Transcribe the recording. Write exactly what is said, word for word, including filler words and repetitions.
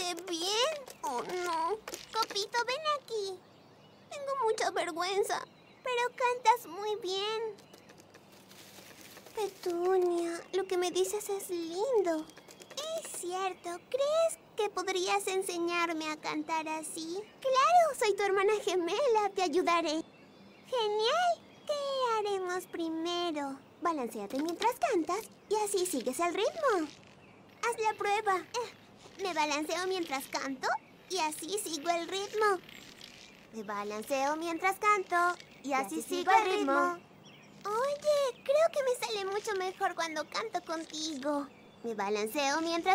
sale bien. Oh, no. Copito, ven aquí. Tengo mucha vergüenza, pero cantas muy bien. Petunia, lo que me dices es lindo. Es cierto. ¿Crees que podrías enseñarme a cantar así? Claro, soy tu hermana gemela. Te ayudaré. Genial. ¿Qué haremos primero? Balanceate mientras cantas y así sigues el ritmo. Haz la prueba. Eh, me balanceo mientras canto y así sigo el ritmo. Me balanceo mientras canto y así, y así sigo el ritmo. ritmo. Oye, creo que me sale mucho mejor cuando canto contigo. Me balanceo mientras